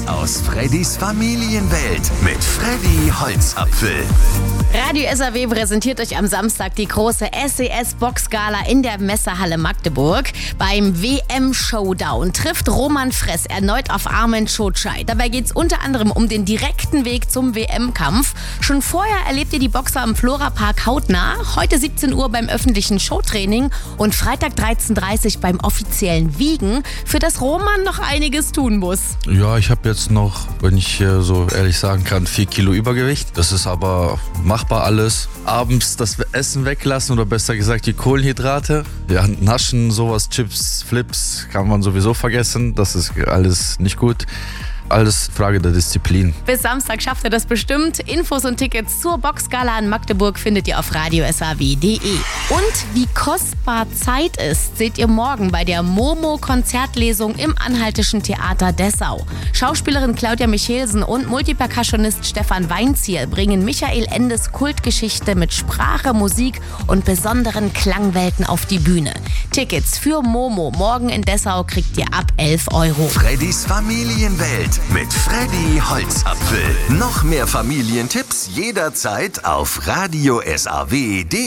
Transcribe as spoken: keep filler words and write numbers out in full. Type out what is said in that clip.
aus Freddys Familienwelt mit Freddy Holzapfel. Radio S A W präsentiert euch am Samstag die große S E S-Boxgala in der Messehalle Magdeburg. Beim W M-Showdown trifft Roman Fress erneut auf Armen Çocay. Dabei geht es unter anderem um den direkten Weg zum W M-Kampf. Schon vorher erlebt ihr die Boxer am Flora-Park hautnah. Heute siebzehn Uhr beim öffentlichen Showtraining und Freitag dreizehn Uhr dreißig beim offiziellen Wiegen, für das Roman noch einiges tun muss. Ja, ich habe jetzt noch, wenn ich äh, so ehrlich sagen kann, vier Kilo Übergewicht. Das ist aber machbar alles. Abends das Essen weglassen oder besser gesagt die Kohlenhydrate. Ja, Naschen, sowas, Chips, Flips kann man sowieso vergessen. Das ist alles nicht gut. Alles Frage der Disziplin. Bis Samstag schafft ihr das bestimmt. Infos und Tickets zur Boxgala in Magdeburg findet ihr auf radio s a w punkt d e. Und wie kostbar Zeit ist, seht ihr morgen bei der Momo-Konzertlesung im Anhaltischen Theater Dessau. Schauspielerin Claudia Michelsen und Multipercussionist Stefan Weinzierl bringen Michael Endes Kultgeschichte mit Sprache, Musik und besonderen Klangwelten auf die Bühne. Tickets für Momo morgen in Dessau kriegt ihr ab elf Euro. Freddys Familienwelt mit Freddy Holzapfel. Noch mehr Familientipps jederzeit auf radio s a w punkt d e.